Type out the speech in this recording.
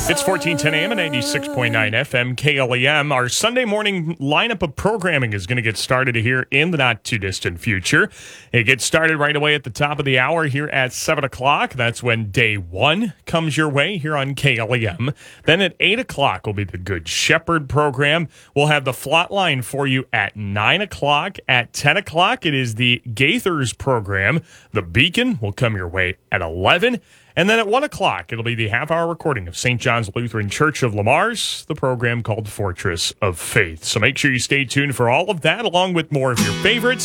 It's 1410 AM and 96.9 FM KLEM. Our Sunday morning lineup of programming is going to get started here in the not-too-distant future. It gets started right away at the top of the hour here at 7 o'clock. That's when Day 1 comes your way here on KLEM. Then at 8 o'clock will be the Good Shepherd program. We'll have the Flatline for you at 9 o'clock. At 10 o'clock, it is the Gaithers program. The Beacon will come your way at 11. And then at 1 o'clock, it'll be the half-hour recording of St. John's Lutheran Church of Lamar's, the program called Fortress of Faith. So make sure you stay tuned for all of that, along with more of your favorites.